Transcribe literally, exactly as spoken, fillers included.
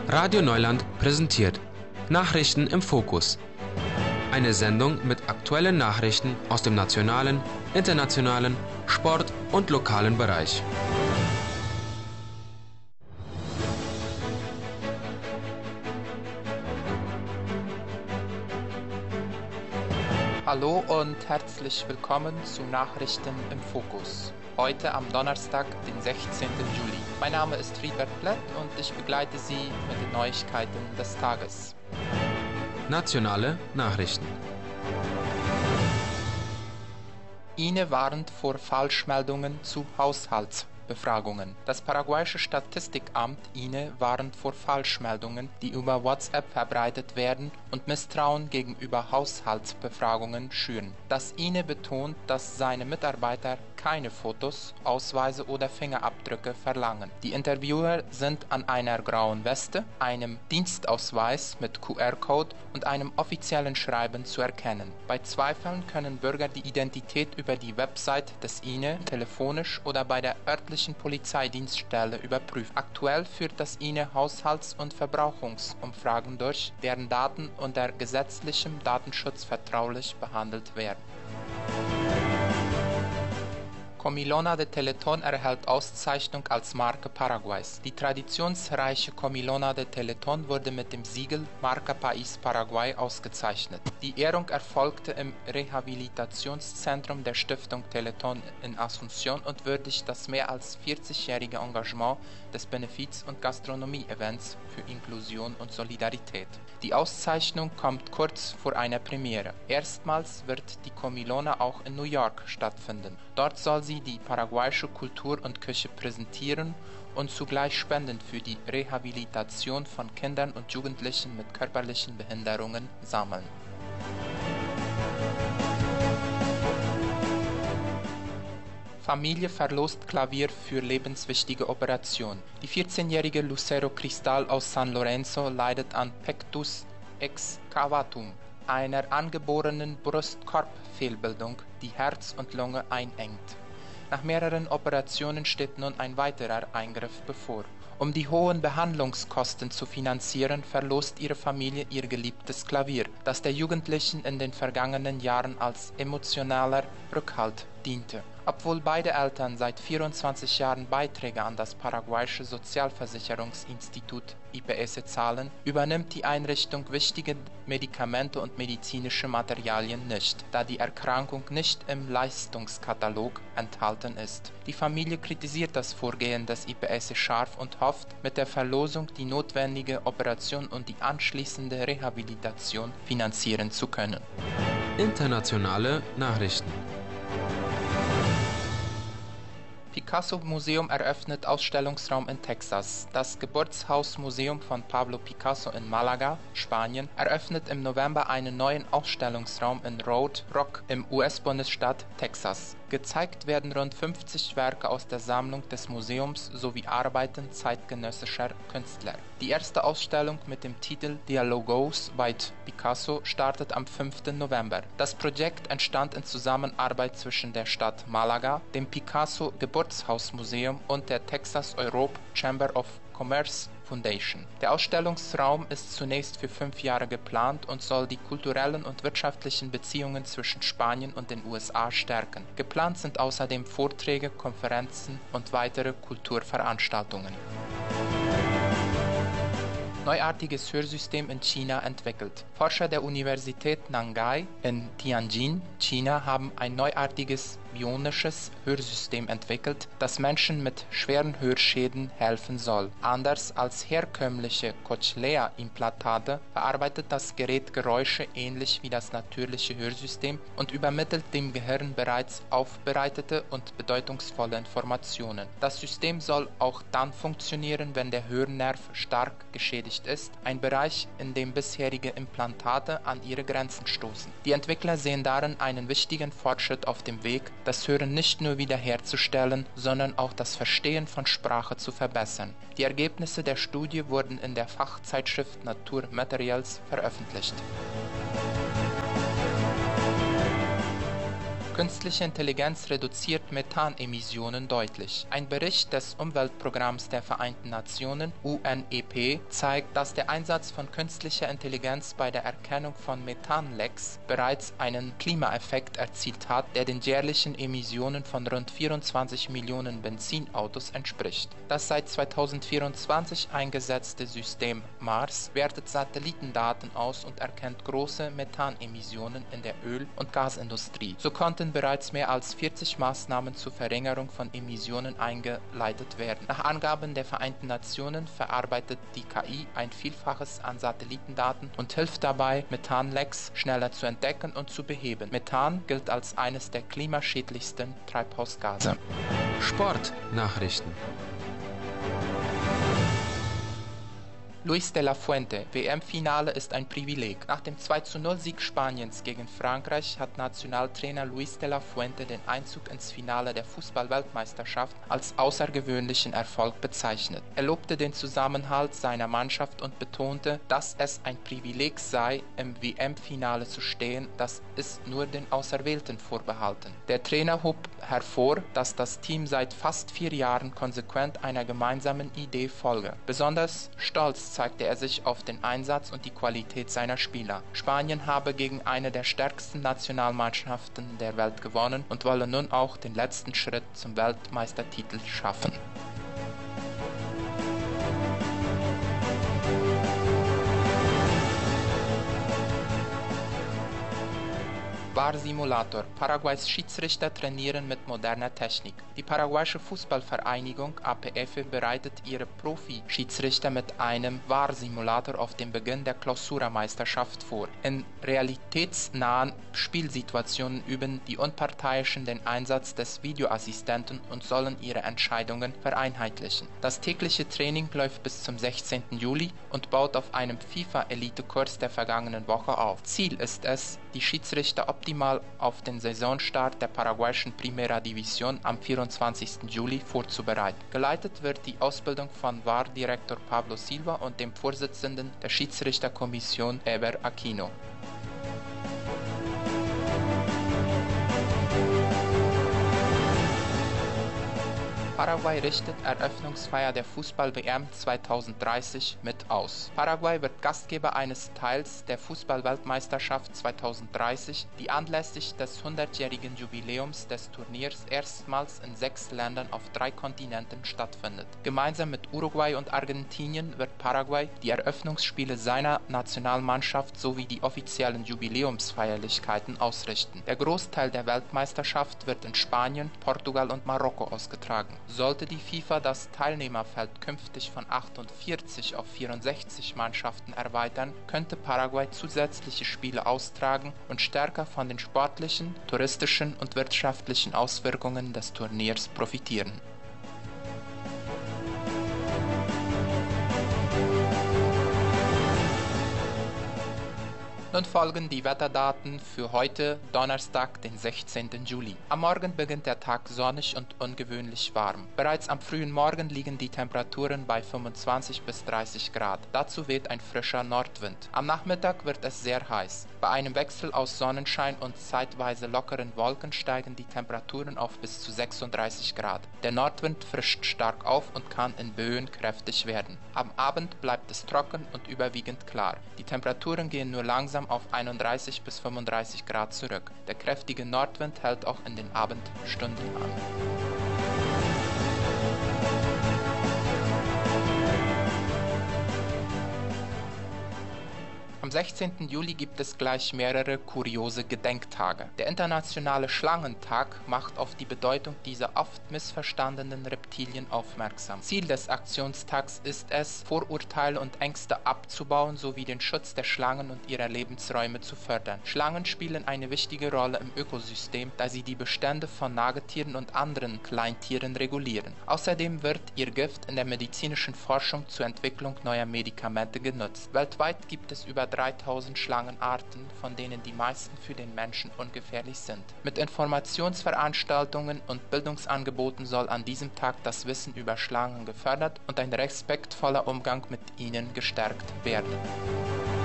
Radio Neuland präsentiert Nachrichten im Fokus. Eine Sendung mit aktuellen Nachrichten aus dem nationalen, internationalen, Sport- und lokalen Bereich. Hallo und herzlich willkommen zu Nachrichten im Fokus. Heute am Donnerstag, den sechzehnten Juli. Mein Name ist Friedbert Plett und ich begleite Sie mit den Neuigkeiten des Tages. Nationale Nachrichten. I N E warnt vor Falschmeldungen zu Haushaltsbefragungen. Das paraguayische Statistikamt I N E warnt vor Falschmeldungen, die über WhatsApp verbreitet werden und Misstrauen gegenüber Haushaltsbefragungen schüren. Das I N E betont, dass seine Mitarbeiter keine Fotos, Ausweise oder Fingerabdrücke verlangen. Die Interviewer sind an einer grauen Weste, einem Dienstausweis mit Q R-Code und einem offiziellen Schreiben zu erkennen. Bei Zweifeln können Bürger die Identität über die Website des I N E telefonisch oder bei der örtlichen Polizeidienststelle überprüfen. Aktuell führt das I N E Haushalts- und Verbrauchungsumfragen durch, deren Daten unter gesetzlichem Datenschutz vertraulich behandelt werden. Comilona de Teletón erhält Auszeichnung als Marke Paraguays. Die traditionsreiche Comilona de Teletón wurde mit dem Siegel Marca País Paraguay ausgezeichnet. Die Ehrung erfolgte im Rehabilitationszentrum der Stiftung Teletón in Asunción und würdigt das mehr als vierzigjährige Engagement des Benefiz- und Gastronomie-Events für Inklusion und Solidarität. Die Auszeichnung kommt kurz vor einer Premiere. Erstmals wird die Comilona auch in New York stattfinden. Dort soll sie die paraguayische Kultur und Küche präsentieren und zugleich Spenden für die Rehabilitation von Kindern und Jugendlichen mit körperlichen Behinderungen sammeln. Familie verlost Klavier für lebenswichtige Operation. Die vierzehnjährige Lucero Cristal aus San Lorenzo leidet an Pectus excavatum, einer angeborenen Brustkorbfehlbildung, die Herz und Lunge einengt. Nach mehreren Operationen steht nun ein weiterer Eingriff bevor. Um die hohen Behandlungskosten zu finanzieren, verlost ihre Familie ihr geliebtes Klavier, das der Jugendlichen in den vergangenen Jahren als emotionaler Rückhalt diente. Obwohl beide Eltern seit vierundzwanzig Jahren Beiträge an das paraguayische Sozialversicherungsinstitut I P S zahlen, übernimmt die Einrichtung wichtige Medikamente und medizinische Materialien nicht, da die Erkrankung nicht im Leistungskatalog enthalten ist. Die Familie kritisiert das Vorgehen des I P S scharf und hofft, mit der Verlosung die notwendige Operation und die anschließende Rehabilitation finanzieren zu können. Internationale Nachrichten. Picasso-Museum eröffnet Ausstellungsraum in Texas. Das Geburtshausmuseum von Pablo Picasso in Malaga, Spanien, eröffnet im November einen neuen Ausstellungsraum in Road Rock im U S-Bundesstaat Texas. Gezeigt werden rund fünfzig Werke aus der Sammlung des Museums sowie Arbeiten zeitgenössischer Künstler. Die erste Ausstellung mit dem Titel Dialogos by Picasso startet am fünften November. Das Projekt entstand in Zusammenarbeit zwischen der Stadt Malaga, dem Picasso Geburtshausmuseum und der Texas Europe Chamber of Commerce Foundation. Der Ausstellungsraum ist zunächst für fünf Jahre geplant und soll die kulturellen und wirtschaftlichen Beziehungen zwischen Spanien und den U S A stärken. Geplant sind außerdem Vorträge, Konferenzen und weitere Kulturveranstaltungen. Neuartiges Hörsystem in China entwickelt. Forscher der Universität Nangai in Tianjin, China, haben ein neuartiges bionisches Hörsystem entwickelt, das Menschen mit schweren Hörschäden helfen soll. Anders als herkömmliche Cochlea-Implantate verarbeitet das Gerät Geräusche ähnlich wie das natürliche Hörsystem und übermittelt dem Gehirn bereits aufbereitete und bedeutungsvolle Informationen. Das System soll auch dann funktionieren, wenn der Hörnerv stark geschädigt ist, ein Bereich, in dem bisherige Implantate an ihre Grenzen stoßen. Die Entwickler sehen darin einen wichtigen Fortschritt auf dem Weg, das Hören nicht nur wiederherzustellen, sondern auch das Verstehen von Sprache zu verbessern. Die Ergebnisse der Studie wurden in der Fachzeitschrift Nature Materials veröffentlicht. Künstliche Intelligenz reduziert Methanemissionen deutlich. Ein Bericht des Umweltprogramms der Vereinten Nationen U N E P zeigt, dass der Einsatz von künstlicher Intelligenz bei der Erkennung von Methanlecks bereits einen Klimaeffekt erzielt hat, der den jährlichen Emissionen von rund vierundzwanzig Millionen Benzinautos entspricht. Das seit zweitausendvierundzwanzig eingesetzte System MARS wertet Satellitendaten aus und erkennt große Methanemissionen in der Öl- und Gasindustrie. So konnten bereits mehr als vierzig Maßnahmen zur Verringerung von Emissionen eingeleitet werden. Nach Angaben der Vereinten Nationen verarbeitet die K I ein Vielfaches an Satellitendaten und hilft dabei, Methanlecks schneller zu entdecken und zu beheben. Methan gilt als eines der klimaschädlichsten Treibhausgase. Sportnachrichten. Luis de la Fuente, W M-Finale ist ein Privileg. Nach dem zwei zu null Sieg Spaniens gegen Frankreich hat Nationaltrainer Luis de la Fuente den Einzug ins Finale der Fußball-Weltmeisterschaft als außergewöhnlichen Erfolg bezeichnet. Er lobte den Zusammenhalt seiner Mannschaft und betonte, dass es ein Privileg sei, im W M-Finale zu stehen, das ist nur den Auserwählten vorbehalten. Der Trainer hob hervor, dass das Team seit fast vier Jahren konsequent einer gemeinsamen Idee folge. Besonders stolz zeigte er sich auf den Einsatz und die Qualität seiner Spieler. Spanien habe gegen eine der stärksten Nationalmannschaften der Welt gewonnen und wolle nun auch den letzten Schritt zum Weltmeistertitel schaffen. V A R-Simulator. Paraguays Schiedsrichter trainieren mit moderner Technik. Die paraguayische Fußballvereinigung A P F bereitet ihre Profi-Schiedsrichter mit einem V A R-Simulator auf den Beginn der Clausura-Meisterschaft vor. In realitätsnahen Spielsituationen üben die Unparteiischen den Einsatz des Videoassistenten und sollen ihre Entscheidungen vereinheitlichen. Das tägliche Training läuft bis zum sechzehnten Juli und baut auf einem FIFA-Elite-Kurs der vergangenen Woche auf. Ziel ist es, die Schiedsrichter optimal auf den Saisonstart der paraguayischen Primera División am vierundzwanzigsten Juli vorzubereiten. Geleitet wird die Ausbildung von V A R-Direktor Pablo Silva und dem Vorsitzenden der Schiedsrichterkommission Eber Aquino. Paraguay richtet Eröffnungsfeier der Fußball-W M zweitausenddreißig mit aus. Paraguay wird Gastgeber eines Teils der Fußball-Weltmeisterschaft zweitausenddreißig, die anlässlich des hundertjährigen Jubiläums des Turniers erstmals in sechs Ländern auf drei Kontinenten stattfindet. Gemeinsam mit Uruguay und Argentinien wird Paraguay die Eröffnungsspiele seiner Nationalmannschaft sowie die offiziellen Jubiläumsfeierlichkeiten ausrichten. Der Großteil der Weltmeisterschaft wird in Spanien, Portugal und Marokko ausgetragen. Sollte die FIFA das Teilnehmerfeld künftig von achtundvierzig auf vierundsechzig Mannschaften erweitern, könnte Paraguay zusätzliche Spiele austragen und stärker von den sportlichen, touristischen und wirtschaftlichen Auswirkungen des Turniers profitieren. Nun folgen die Wetterdaten für heute, Donnerstag, den sechzehnten Juli. Am Morgen beginnt der Tag sonnig und ungewöhnlich warm. Bereits am frühen Morgen liegen die Temperaturen bei fünfundzwanzig bis dreißig Grad. Dazu weht ein frischer Nordwind. Am Nachmittag wird es sehr heiß. Bei einem Wechsel aus Sonnenschein und zeitweise lockeren Wolken steigen die Temperaturen auf bis zu sechsunddreißig Grad. Der Nordwind frischt stark auf und kann in Böen kräftig werden. Am Abend bleibt es trocken und überwiegend klar. Die Temperaturen gehen nur langsam auf einunddreißig bis fünfunddreißig Grad zurück. Der kräftige Nordwind hält auch in den Abendstunden an. Am sechzehnten Juli gibt es gleich mehrere kuriose Gedenktage. Der internationale Schlangentag macht auf die Bedeutung dieser oft missverstandenen Reptilien aufmerksam. Ziel des Aktionstags ist es, Vorurteile und Ängste abzubauen sowie den Schutz der Schlangen und ihrer Lebensräume zu fördern. Schlangen spielen eine wichtige Rolle im Ökosystem, da sie die Bestände von Nagetieren und anderen Kleintieren regulieren. Außerdem wird ihr Gift in der medizinischen Forschung zur Entwicklung neuer Medikamente genutzt. Weltweit gibt es über dreitausend Schlangenarten, von denen die meisten für den Menschen ungefährlich sind. Mit Informationsveranstaltungen und Bildungsangeboten soll an diesem Tag das Wissen über Schlangen gefördert und ein respektvoller Umgang mit ihnen gestärkt werden.